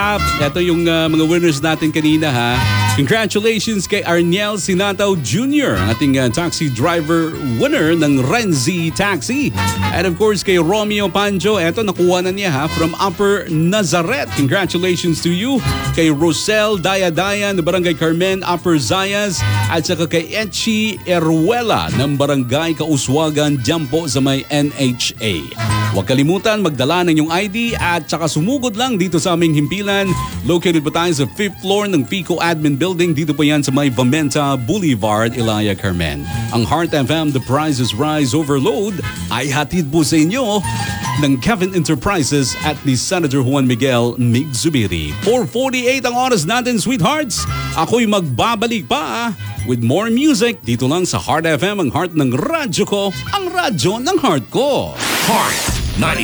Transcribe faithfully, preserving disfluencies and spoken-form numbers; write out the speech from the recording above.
Ito yung uh, mga winners natin kanina ha. Congratulations kay Arniel Sinataw Junior, ang ating uh, taxi driver winner ng Renzi Taxi. And of course kay Romeo Panjo, eto nakuha na niya ha, from Upper Nazaret. Congratulations to you. Kay Rosel Dayadayan ng Barangay Carmen, Upper Zayas. At saka kay Echi Eruela ng Barangay Kauswagan, dyan po sa may N H A. Huwag kalimutan magdala ng iyong I D at saka sumugod lang dito sa aming himpilan. Located po tayo sa fifth floor ng Pico Admin Building. Dito po yan sa may Vamenta Boulevard, Ilaya, Carmen. Ang Heart F M, The Prices Rise Overload ay hatid po sa inyo ng Kevin Enterprises at ni Senator Juan Miguel Mig-Zubiri. four forty-eight ang oras natin, sweethearts. Ako'y magbabalik pa with more music dito lang sa Heart F M, ang heart ng radyo ko, ang radyo ng heart ko. Heart ninety